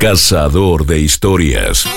Cazador de historias.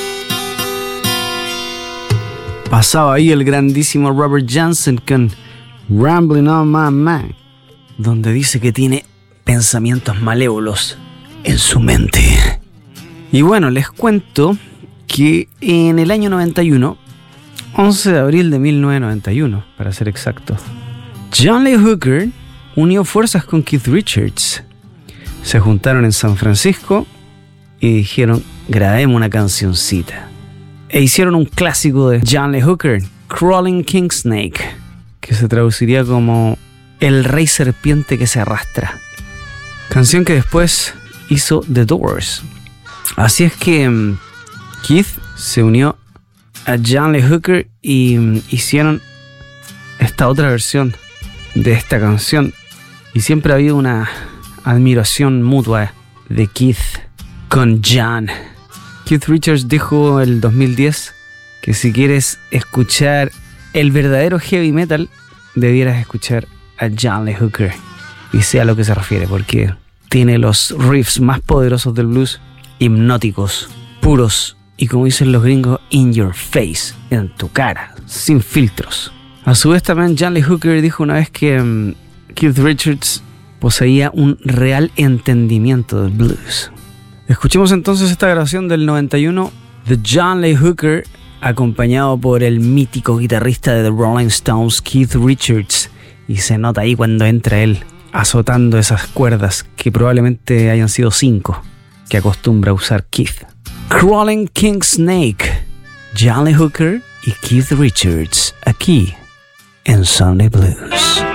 Pasaba ahí el grandísimo Robert Johnson con Rambling on My Mind, donde dice que tiene pensamientos malévolos en su mente. Y bueno, les cuento que en el año 91, 11 de abril de 1991, para ser exacto, John Lee Hooker unió fuerzas con Keith Richards. Se juntaron en San Francisco y dijeron, grabemos una cancioncita. E hicieron un clásico de John Lee Hooker, Crawling King Snake, que se traduciría como El Rey Serpiente que se arrastra. Canción que después hizo The Doors. Así es que Keith se unió a John Lee Hooker y hicieron esta otra versión de esta canción. Y siempre ha habido una admiración mutua de Keith con John. Keith Richards dijo en el 2010 que si quieres escuchar el verdadero heavy metal, debieras escuchar a John Lee Hooker. Y sé a lo que se refiere, porque tiene los riffs más poderosos del blues, hipnóticos, puros y, como dicen los gringos, in your face, en tu cara, sin filtros. A su vez también John Lee Hooker dijo una vez que Keith Richards poseía un real entendimiento del blues. Escuchemos entonces esta grabación del 91 de John Lee Hooker, acompañado por el mítico guitarrista de The Rolling Stones, Keith Richards. Y se nota ahí cuando entra él azotando esas cuerdas, que probablemente hayan sido 5 que acostumbra usar Keith. Crawling King Snake, John Lee Hooker y Keith Richards, aquí en Sunday Blues.